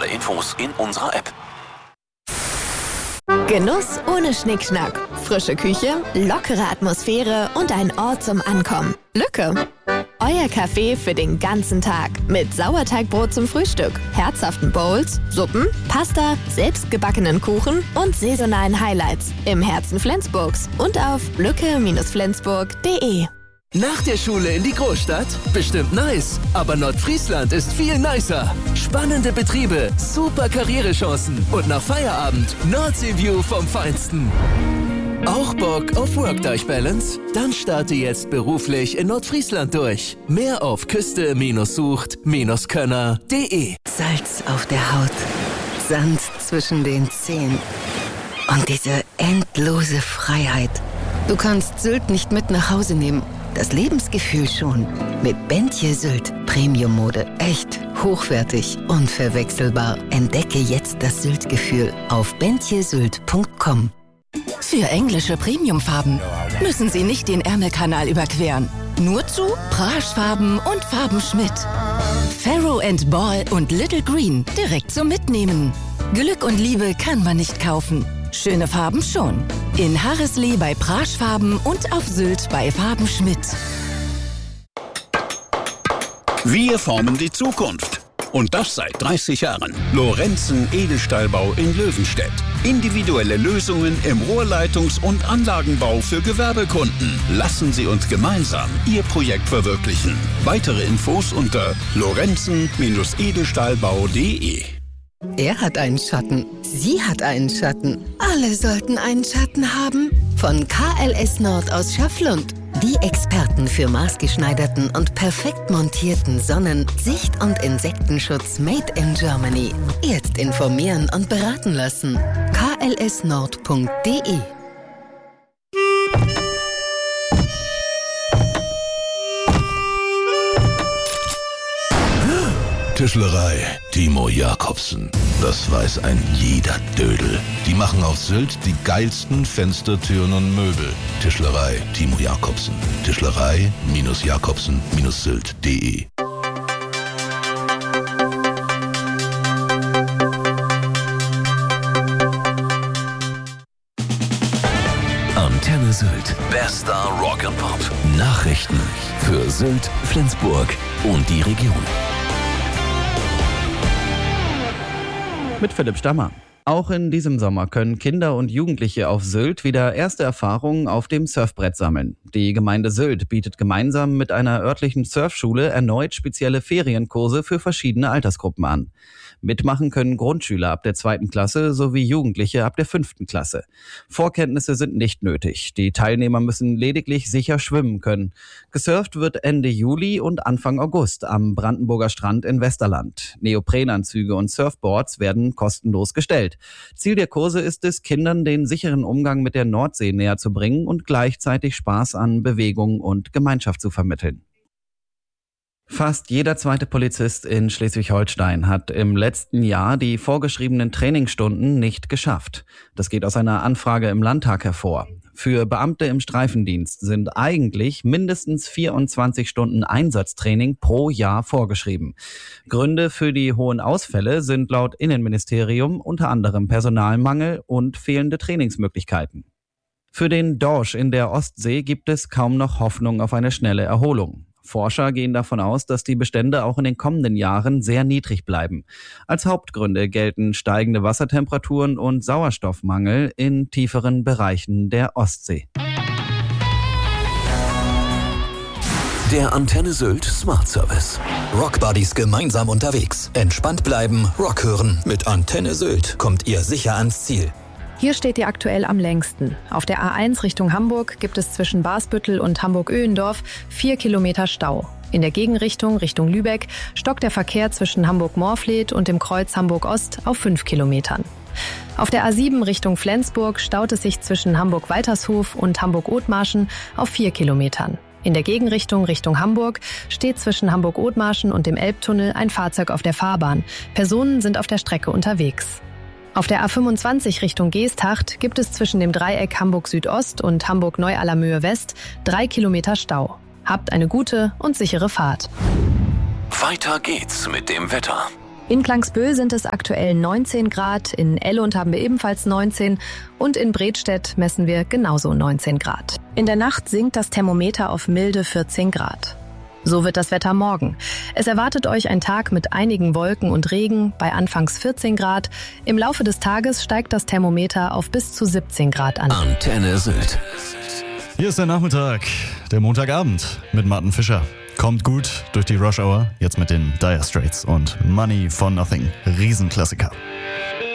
Alle Infos in unserer App. Genuss ohne Schnickschnack. Frische Küche, lockere Atmosphäre und ein Ort zum Ankommen. Lücke. Euer Café für den ganzen Tag. Mit Sauerteigbrot zum Frühstück, herzhaften Bowls, Suppen, Pasta, selbstgebackenen Kuchen und saisonalen Highlights. Im Herzen Flensburgs und auf lücke-flensburg.de. Nach der Schule in die Großstadt? Bestimmt nice. Aber Nordfriesland ist viel nicer. Spannende Betriebe, super Karrierechancen und nach Feierabend Nordseeview vom Feinsten. Auch Bock auf Work-Life-Balance? Dann starte jetzt beruflich in Nordfriesland durch. Mehr auf küste-sucht-könner.de. Salz auf der Haut, Sand zwischen den Zehen und diese endlose Freiheit. Du kannst Sylt nicht mit nach Hause nehmen. Das Lebensgefühl schon. Mit Bentje Sylt. Premium-Mode. Echt, hochwertig, unverwechselbar. Entdecke jetzt das Sylt-Gefühl auf bentjesylt.com. Für englische Premiumfarben müssen Sie nicht den Ärmelkanal überqueren. Nur zu Praschfarben und Farben Schmidt. Farrow & Ball und Little Green direkt zum Mitnehmen. Glück und Liebe kann man nicht kaufen. Schöne Farben schon. In Harreslee bei Praschfarben und auf Sylt bei Farben Schmidt. Wir formen die Zukunft. Und das seit 30 Jahren. Lorenzen Edelstahlbau in Löwenstedt. Individuelle Lösungen im Rohrleitungs- und Anlagenbau für Gewerbekunden. Lassen Sie uns gemeinsam Ihr Projekt verwirklichen. Weitere Infos unter lorenzen-edelstahlbau.de. Er hat einen Schatten. Sie hat einen Schatten. Alle sollten einen Schatten haben. Von KLS Nord aus Schafflund. Die Experten für maßgeschneiderten und perfekt montierten Sonnen-, Sicht- und Insektenschutz made in Germany. Jetzt informieren und beraten lassen. klsnord.de. Tischlerei Timo Jacobsen. Das weiß ein jeder Dödel. Die machen auf Sylt die geilsten Fenster, Türen und Möbel. Tischlerei Timo Jacobsen. Tischlerei-Jacobsen-Sylt.de. Antenne Sylt. Bester Rock and Pop. Nachrichten für Sylt, Flensburg und die Region. Mit Philipp Stammer. Auch in diesem Sommer können Kinder und Jugendliche auf Sylt wieder erste Erfahrungen auf dem Surfbrett sammeln. Die Gemeinde Sylt bietet gemeinsam mit einer örtlichen Surfschule erneut spezielle Ferienkurse für verschiedene Altersgruppen an. Mitmachen können Grundschüler ab der 2. Klasse sowie Jugendliche ab der 5. Klasse. Vorkenntnisse sind nicht nötig. Die Teilnehmer müssen lediglich sicher schwimmen können. Gesurft wird Ende Juli und Anfang August am Brandenburger Strand in Westerland. Neoprenanzüge und Surfboards werden kostenlos gestellt. Ziel der Kurse ist es, Kindern den sicheren Umgang mit der Nordsee näher zu bringen und gleichzeitig Spaß an Bewegung und Gemeinschaft zu vermitteln. Fast jeder zweite Polizist in Schleswig-Holstein hat im letzten Jahr die vorgeschriebenen Trainingsstunden nicht geschafft. Das geht aus einer Anfrage im Landtag hervor. Für Beamte im Streifendienst sind eigentlich mindestens 24 Stunden Einsatztraining pro Jahr vorgeschrieben. Gründe für die hohen Ausfälle sind laut Innenministerium unter anderem Personalmangel und fehlende Trainingsmöglichkeiten. Für den Dorsch in der Ostsee gibt es kaum noch Hoffnung auf eine schnelle Erholung. Forscher gehen davon aus, dass die Bestände auch in den kommenden Jahren sehr niedrig bleiben. Als Hauptgründe gelten steigende Wassertemperaturen und Sauerstoffmangel in tieferen Bereichen der Ostsee. Der Antenne Sylt Smart Service. Rockbuddies gemeinsam unterwegs. Entspannt bleiben, Rock hören. Mit Antenne Sylt kommt ihr sicher ans Ziel. Hier steht ihr aktuell am längsten. Auf der A1 Richtung Hamburg gibt es zwischen Basbüttel und Hamburg-Öhendorf 4 Kilometer Stau. In der Gegenrichtung Richtung Lübeck stockt der Verkehr zwischen Hamburg-Morfleet und dem Kreuz Hamburg-Ost auf 5 Kilometern. Auf der A7 Richtung Flensburg staut es sich zwischen Hamburg-Waltershof und Hamburg-Othmarschen auf 4 Kilometern. In der Gegenrichtung Richtung Hamburg steht zwischen Hamburg-Othmarschen und dem Elbtunnel ein Fahrzeug auf der Fahrbahn. Personen sind auf der Strecke unterwegs. Auf der A25 Richtung Geesthacht gibt es zwischen dem Dreieck Hamburg-Südost und Hamburg-Neu-Allermöhe-West 3 Kilometer Stau. Habt eine gute und sichere Fahrt. Weiter geht's mit dem Wetter. In Klangsbühl sind es aktuell 19 Grad, in Ellund haben wir ebenfalls 19 und in Bredstedt messen wir genauso 19 Grad. In der Nacht sinkt das Thermometer auf milde 14 Grad. So wird das Wetter morgen. Es erwartet euch ein Tag mit einigen Wolken und Regen bei anfangs 14 Grad. Im Laufe des Tages steigt das Thermometer auf bis zu 17 Grad an. Antenne Sylt. Hier ist der Nachmittag, der Montagabend mit Martin Fischer. Kommt gut durch die Rush Hour, jetzt mit den Dire Straits und Money for Nothing. Riesenklassiker.